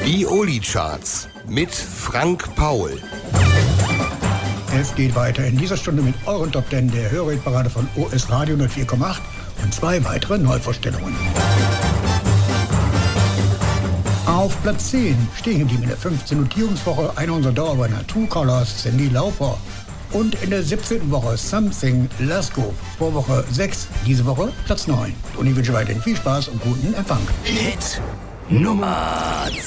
Die Oli-Charts mit Frank Paul. Es geht weiter in dieser Stunde mit euren Top 10 der Hörerparade von OS Radio 104,8 und 2 weitere Neuvorstellungen. Auf Platz 10 stehen die in der 15. Notierungswoche einer unserer Dauerwinner Two Colors, Cyndi Lauper. Und in der 17. Woche Something, Lasko. Vorwoche 6, diese Woche Platz 9. Und ich wünsche weiterhin viel Spaß und guten Empfang. Hit Nummer